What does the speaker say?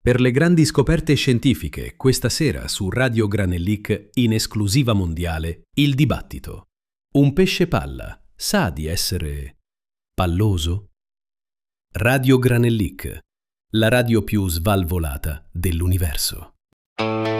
Per le grandi scoperte scientifiche, questa sera su Radio Granellic, in esclusiva mondiale, il dibattito. Un pesce palla sa di essere palloso? Radio Granellic, la radio più svalvolata dell'universo.